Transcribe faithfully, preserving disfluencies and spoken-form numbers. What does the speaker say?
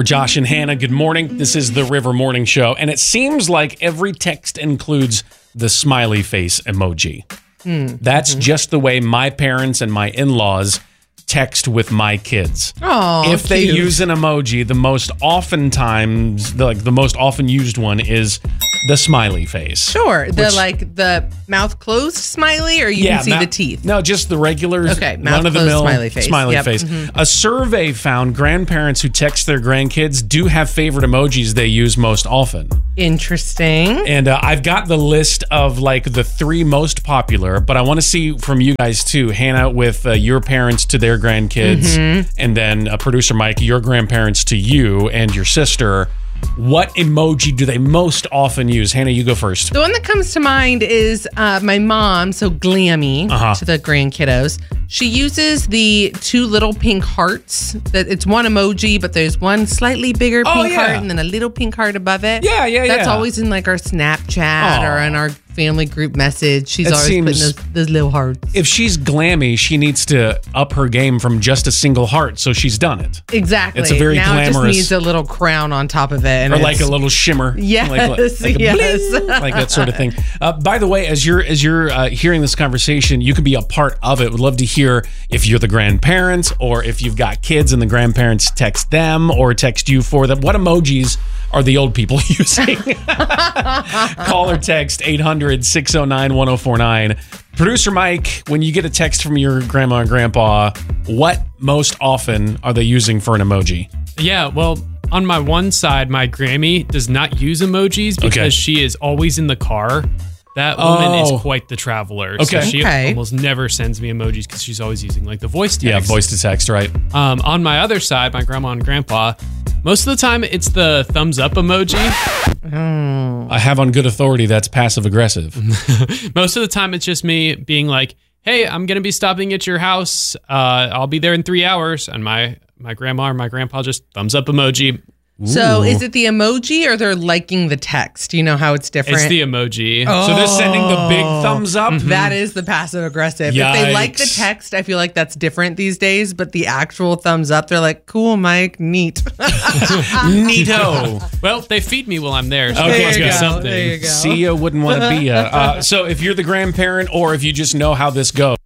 We're Josh and Hannah. Good morning. This is the River Morning Show, and it seems like every text includes the smiley face emoji. Mm. That's mm-hmm. just the way my parents and my in-laws text with my kids. Oh, if they use an emoji, the most oftentimes, the, like the most often used one is the smiley face. Sure, the which, like the mouth closed smiley, or you yeah, can see ma- the teeth. No, just the regular, okay, mouth run of the closed mill smiley face. Smiley yep. face. Mm-hmm. A survey found grandparents who text their grandkids do have favorite emojis they use most often. Interesting. And uh, I've got the list of like the three most popular, but I want to see from you guys too, Hannah, with uh, your parents to their grandkids, mm-hmm. and then uh, producer Mike, your grandparents to you and your sister. What emoji do they most often use? Hannah, you go first. The one that comes to mind is uh, my mom, so Glammy, uh-huh. to the grandkiddos. She uses the two little pink hearts. That it's one emoji, but there's one slightly bigger pink oh, yeah. heart and then a little pink heart above it. Yeah, yeah, yeah. That's always in like our Snapchat Aww. Or in our family group message. She's it always putting those, those little hearts. If she's Glammy, she needs to up her game from just a single heart, so she's done it. Exactly. It's a very now glamorous. It just needs a little crown on top of it. And or like a little shimmer. Yes, like, like, like yes. Bling, like that sort of thing. Uh, by the way, as you're as you're uh, hearing this conversation, you can be a part of it. Would love to hear if you're the grandparents or if you've got kids and the grandparents text them or text you for them. What emojis are the old people using? Call or text eight hundred, six oh nine, one oh four nine. Producer Mike, when you get a text from your grandma and grandpa, what most often are they using for an emoji? Yeah, well, on my one side, my Grammy does not use emojis because okay. she is always in the car. That woman oh. is quite the traveler. Okay. So she okay. almost never sends me emojis because she's always using like the voice text. Yeah, voice to text, right. Um, on my other side, my grandma and grandpa, most of the time it's the thumbs up emoji. Oh. I have on good authority that's passive aggressive. Most of the time it's just me being like, hey, I'm going to be stopping at your house. Uh, I'll be there in three hours. And my, my grandma or my grandpa just thumbs up emoji. So Ooh. is it the emoji or they're liking the text? Do you know how it's different? It's the emoji. Oh. So they're sending the big thumbs up? Mm-hmm. That is the passive aggressive. Yikes. If they like the text, I feel like that's different these days. But the actual thumbs up, they're like, cool, Mike, neat. Neato. Well, they feed me while I'm there. So Okay, there you go. something. There you go. See ya, wouldn't want to be ya. Uh, so if you're the grandparent or if you just know how this goes,